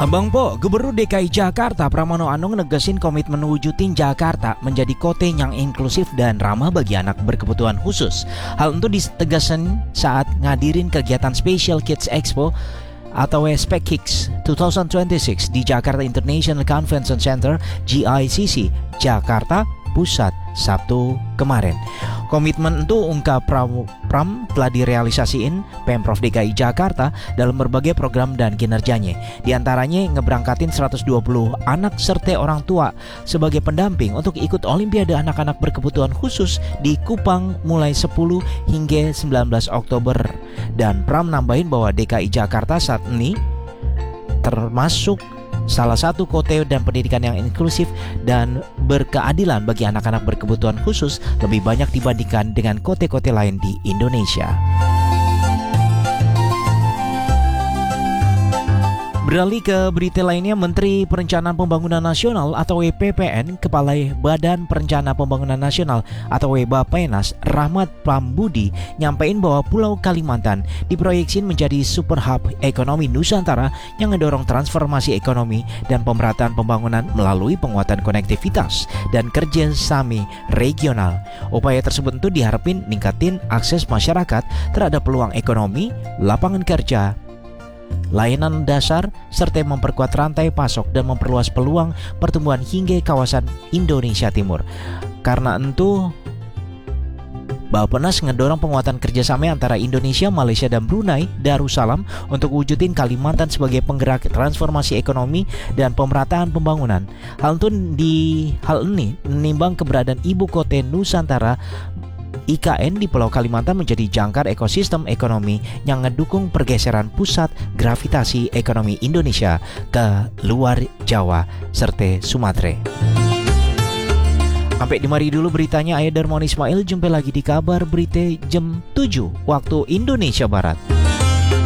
Abang Po, Gubernur DKI Jakarta Pramono Anung negesin komitmen wujudin Jakarta menjadi kota yang inklusif dan ramah bagi anak berkebutuhan khusus. Hal itu ditegaskan saat ngadirin kegiatan Special Kids Expo atau Spec Kids 2026 di Jakarta International Convention Center GICC, Jakarta Pusat, Sabtu kemarin. Komitmen itu ungkap Pram telah direalisasiin Pemprov DKI Jakarta dalam berbagai program dan kinerjanya. Di antaranya ngeberangkatin 120 anak serta orang tua sebagai pendamping untuk ikut Olimpiade anak-anak berkebutuhan khusus di Kupang mulai 10 hingga 19 Oktober. Dan Pram nambahin bahwa DKI Jakarta saat ini termasuk salah satu kota dan pendidikan yang inklusif dan berkeadilan bagi anak-anak berkebutuhan khusus lebih banyak dibandingkan dengan kota-kota lain di Indonesia. Beralih ke berita lainnya, Menteri Perencanaan Pembangunan Nasional atau WPPN, Kepala Badan Perencanaan Pembangunan Nasional atau Bappenas, Rahmat Pambudi, nyampein bahwa Pulau Kalimantan diproyeksikan menjadi super hub ekonomi Nusantara yang mendorong transformasi ekonomi dan pemerataan pembangunan melalui penguatan konektivitas dan kerjasama regional. Upaya tersebut itu diharapin ningkatin akses masyarakat terhadap peluang ekonomi, lapangan kerja, layanan dasar, serta memperkuat rantai pasok dan memperluas peluang pertumbuhan hingga kawasan Indonesia Timur. Karena itu, Bappenas ngedorong penguatan kerjasama antara Indonesia, Malaysia, dan Brunei Darussalam untuk wujudin Kalimantan sebagai penggerak transformasi ekonomi dan pemerataan pembangunan. Hal ini menimbang keberadaan ibu kota Nusantara IKN di Pulau Kalimantan menjadi jangkar ekosistem ekonomi yang ngedukung pergeseran pusat gravitasi ekonomi Indonesia ke luar Jawa serta Sumatera. Sampai di mari dulu beritanya, Ayah Darmawan Ismail. Jumpa lagi di kabar berita jam 7 waktu Indonesia Barat.